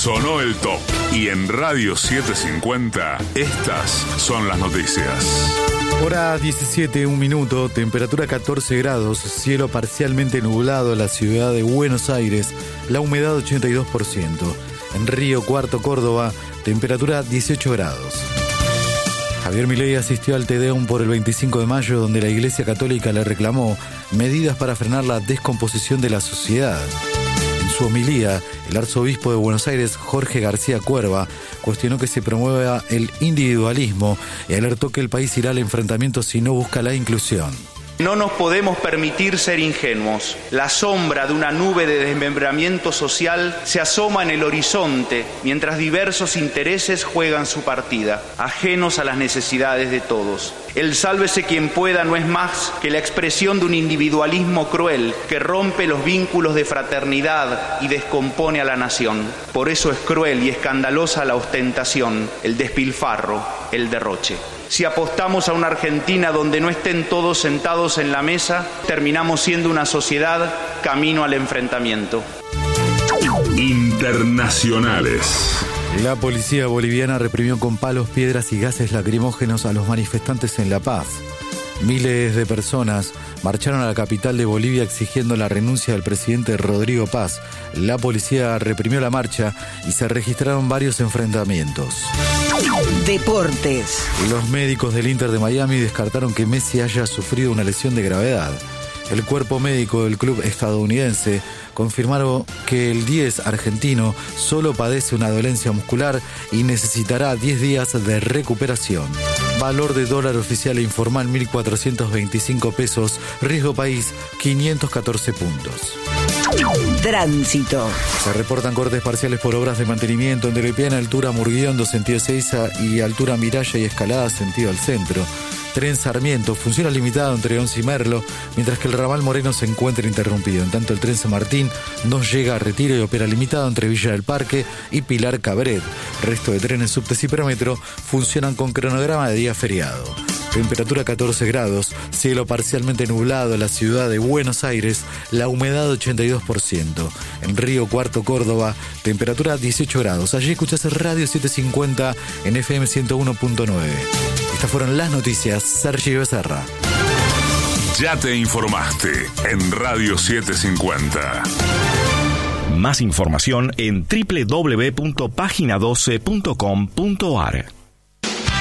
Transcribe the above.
Sonó el top. Y en Radio 750, estas son las noticias. Hora 17, 1 minuto, temperatura 14 grados, cielo parcialmente nublado en la ciudad de Buenos Aires, la humedad 82%. En Río Cuarto, Córdoba, temperatura 18 grados. Javier Milei asistió al Te Deum por el 25 de mayo, donde la Iglesia Católica le reclamó medidas para frenar la descomposición de la sociedad. En su homilía, el arzobispo de Buenos Aires, Jorge García Cuerva, cuestionó que se promueva el individualismo y alertó que el país irá al enfrentamiento si no busca la inclusión. No nos podemos permitir ser ingenuos. La sombra de una nube de desmembramiento social se asoma en el horizonte mientras diversos intereses juegan su partida, ajenos a las necesidades de todos. El sálvese quien pueda no es más que la expresión de un individualismo cruel que rompe los vínculos de fraternidad y descompone a la nación. Por eso es cruel y escandalosa la ostentación, el despilfarro, el derroche. Si apostamos a una Argentina donde no estén todos sentados en la mesa, terminamos siendo una sociedad camino al enfrentamiento. Internacionales. La policía boliviana reprimió con palos, piedras y gases lacrimógenos a los manifestantes en La Paz. Miles de personas marcharon a la capital de Bolivia exigiendo la renuncia del presidente Rodrigo Paz. La policía reprimió la marcha y se registraron varios enfrentamientos. Deportes. Los médicos del Inter de Miami descartaron que Messi haya sufrido una lesión de gravedad. El cuerpo médico del club estadounidense confirmaron que el 10 argentino solo padece una dolencia muscular y necesitará 10 días de recuperación. Valor de dólar oficial e informal 1.425 pesos. Riesgo país 514 puntos. Tránsito. Se reportan cortes parciales por obras de mantenimiento en Telepiana, altura Murguiondo, sentido Ezeiza, y altura Miraya y Escalada, sentido al centro. Tren Sarmiento funciona limitado entre Once y Merlo, mientras que el ramal Moreno se encuentra interrumpido. En tanto, el tren San Martín no llega a Retiro y opera limitado entre Villa del Parque y Pilar Cabret. Resto de trenes, subtes y Prometro funcionan con cronograma de día feriado. Temperatura 14 grados, cielo parcialmente nublado en la ciudad de Buenos Aires, la humedad 82%. En Río Cuarto, Córdoba, temperatura 18 grados. Allí escuchás Radio 750 en FM 101.9. Estas fueron las noticias. Sergio Becerra. Ya te informaste en Radio 750. Más información en www.pagina12.com.ar.